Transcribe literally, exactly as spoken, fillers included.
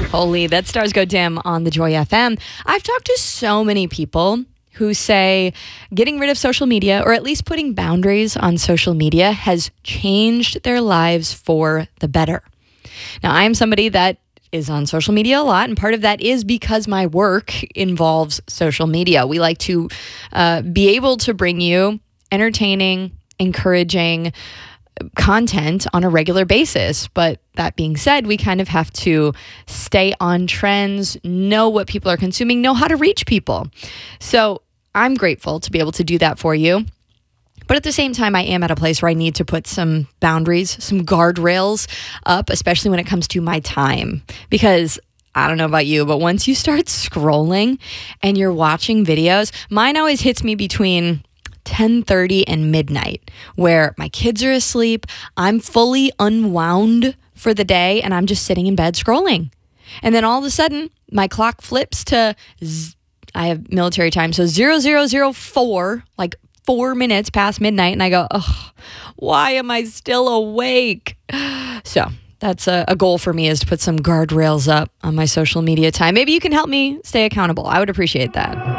Holy, that stars go dim on the Joy F M. I've talked to so many people who say getting rid of social media, or at least putting boundaries on social media, has changed their lives for the better. Now, I'm somebody that is on social media a lot, and part of that is because my work involves social media. We like to uh, be able to bring you entertaining, encouraging content on a regular basis. But that being said, we kind of have to stay on trends, know what people are consuming, know how to reach people. So I'm grateful to be able to do that for you. But at the same time, I am at a place where I need to put some boundaries, some guardrails up, especially when it comes to my time. Because I don't know about you, but once you start scrolling and you're watching videos, mine always hits me between ten thirty and midnight, where my kids are asleep, I'm fully unwound for the day, and I'm just sitting in bed scrolling. And then all of a sudden, my clock flips to, z- I have military time, so zero zero zero four, like four minutes past midnight, and I go, oh, why am I still awake? So that's a, a goal for me, is to put some guardrails up on my social media time. Maybe you can help me stay accountable. I would appreciate that.